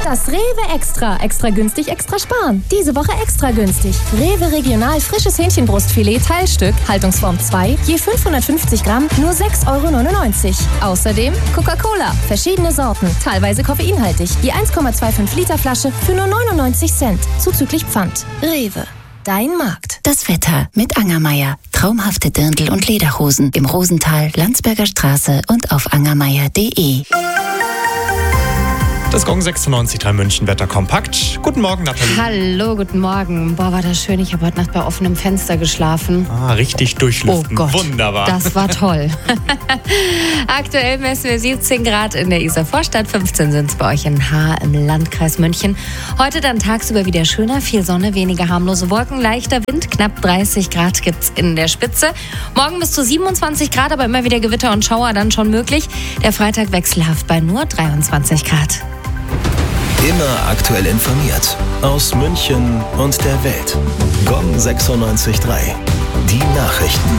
Das Rewe Extra. Extra günstig, extra sparen. Diese Woche extra günstig. Rewe Regional frisches Hähnchenbrustfilet Teilstück, Haltungsform 2, je 550 Gramm, nur 6,99 €. Außerdem Coca-Cola, verschiedene Sorten, teilweise koffeinhaltig, je 1,25 Liter Flasche für nur 99 Cent, zuzüglich Pfand. Rewe, dein Markt. Das Wetter mit Angermeier. Traumhafte Dirndl- und Lederhosen im Rosental, Landsberger Straße und auf angermeier.de. Das Gong 96.3 München Wetter kompakt. Guten Morgen, Nathalie. Hallo, guten Morgen. Boah, war das schön. Ich habe heute Nacht bei offenem Fenster geschlafen. Richtig durchlüften. Oh Gott, wunderbar. Das war toll. Aktuell messen wir 17 Grad in der Isar-Vorstadt. 15 sind es bei euch in Haar im Landkreis München. Heute dann tagsüber wieder schöner. Viel Sonne, weniger harmlose Wolken, leichter Wind. Knapp 30 Grad gibt es in der Spitze. Morgen bis zu 27 Grad, aber immer wieder Gewitter und Schauer dann schon möglich. Der Freitag wechselhaft bei nur 23 Grad. Immer aktuell informiert. Aus München und der Welt. Gong 96.3. Die Nachrichten.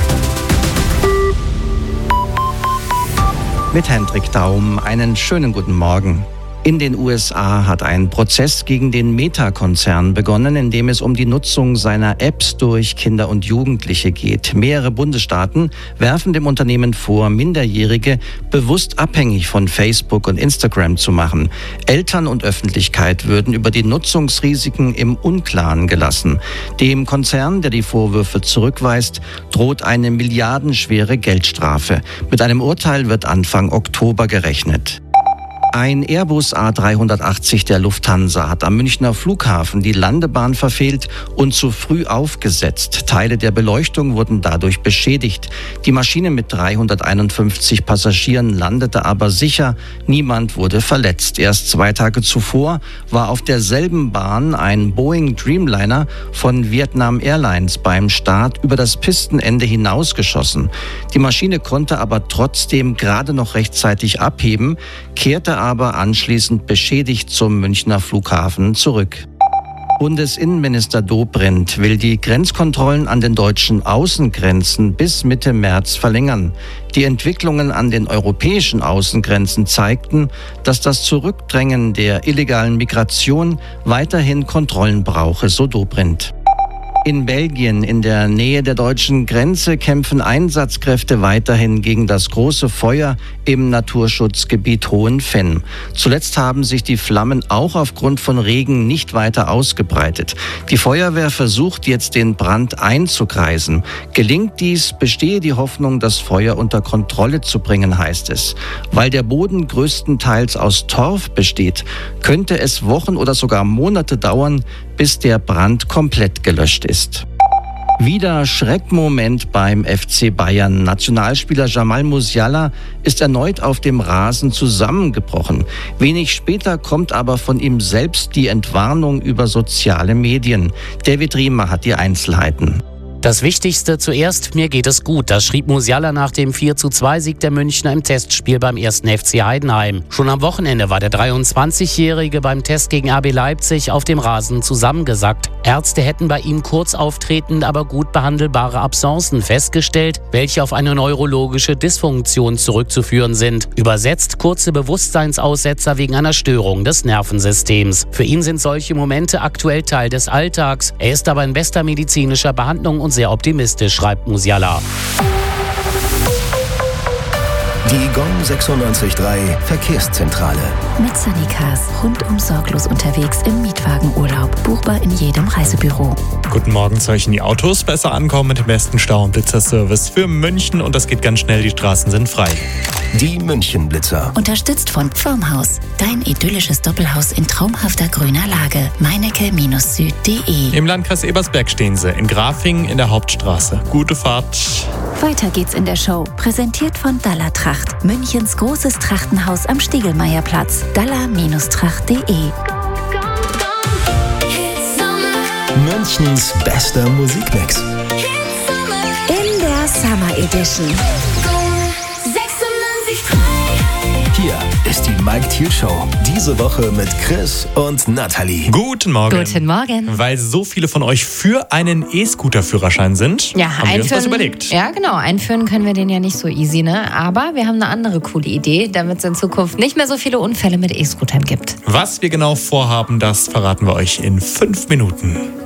Mit Hendrik Daum einen schönen guten Morgen. In den USA hat ein Prozess gegen den Meta-Konzern begonnen, in dem es um die Nutzung seiner Apps durch Kinder und Jugendliche geht. Mehrere Bundesstaaten werfen dem Unternehmen vor, Minderjährige bewusst abhängig von Facebook und Instagram zu machen. Eltern und Öffentlichkeit würden über die Nutzungsrisiken im Unklaren gelassen. Dem Konzern, der die Vorwürfe zurückweist, droht eine milliardenschwere Geldstrafe. Mit einem Urteil wird Anfang Oktober gerechnet. Ein Airbus A380 der Lufthansa hat am Münchner Flughafen die Landebahn verfehlt und zu früh aufgesetzt. Teile der Beleuchtung wurden dadurch beschädigt. Die Maschine mit 351 Passagieren landete aber sicher. Niemand wurde verletzt. Erst 2 Tage zuvor war auf derselben Bahn ein Boeing Dreamliner von Vietnam Airlines beim Start über das Pistenende hinausgeschossen. Die Maschine konnte aber trotzdem gerade noch rechtzeitig abheben, kehrte aber anschließend beschädigt zum Münchner Flughafen zurück. Bundesinnenminister Dobrindt will die Grenzkontrollen an den deutschen Außengrenzen bis Mitte März verlängern. Die Entwicklungen an den europäischen Außengrenzen zeigten, dass das Zurückdrängen der illegalen Migration weiterhin Kontrollen brauche, so Dobrindt. In Belgien, in der Nähe der deutschen Grenze, kämpfen Einsatzkräfte weiterhin gegen das große Feuer im Naturschutzgebiet Hohenfenn. Zuletzt haben sich die Flammen auch aufgrund von Regen nicht weiter ausgebreitet. Die Feuerwehr versucht jetzt, den Brand einzukreisen. Gelingt dies, bestehe die Hoffnung, das Feuer unter Kontrolle zu bringen, heißt es. Weil der Boden größtenteils aus Torf besteht, könnte es Wochen oder sogar Monate dauern, bis der Brand komplett gelöscht ist. Wieder Schreckmoment beim FC Bayern. Nationalspieler Jamal Musiala ist erneut auf dem Rasen zusammengebrochen. Wenig später kommt aber von ihm selbst die Entwarnung über soziale Medien. David Riemer hat die Einzelheiten. Das Wichtigste zuerst, mir geht es gut. Das schrieb Musiala nach dem 4:2-Sieg der Münchner im Testspiel beim 1. FC Heidenheim. Schon am Wochenende war der 23-Jährige beim Test gegen RB Leipzig auf dem Rasen zusammengesackt. Ärzte hätten bei ihm kurz auftretend, aber gut behandelbare Absencen festgestellt, welche auf eine neurologische Dysfunktion zurückzuführen sind. Übersetzt kurze Bewusstseinsaussetzer wegen einer Störung des Nervensystems. Für ihn sind solche Momente aktuell Teil des Alltags. Er ist aber in bester medizinischer Behandlung und sehr optimistisch, schreibt Musiala. Die Gong 96.3 Verkehrszentrale. Mit Sunnycars. Rundum sorglos unterwegs im Mietwagenurlaub. Buchbar in jedem Reisebüro. Guten Morgen, soll ich in die Autos besser ankommen mit dem besten Stau- und Blitzerservice für München und das geht ganz schnell, die Straßen sind frei. Die München-Blitzer. Unterstützt von Pfirmhaus. Dein idyllisches Doppelhaus in traumhafter grüner Lage. meinecke-süd.de. Im Landkreis Ebersberg stehen sie, in Grafing in der Hauptstraße. Gute Fahrt. Weiter geht's in der Show. Präsentiert von Dalla Tracht. Münchens großes Trachtenhaus am Stiegelmeierplatz. dalla-tracht.de. Münchens bester Musikmix. In der Summer Edition. Hier ist die Mike Thiel Show. Diese Woche mit Chris und Nathalie. Guten Morgen. Guten Morgen. Weil so viele von euch für einen E-Scooter-Führerschein sind, haben wir uns was überlegt. Ja, genau. Einführen können wir den ja nicht so easy, ne? Aber wir haben eine andere coole Idee, damit es in Zukunft nicht mehr so viele Unfälle mit E-Scootern gibt. Was wir genau vorhaben, das verraten wir euch in 5 Minuten.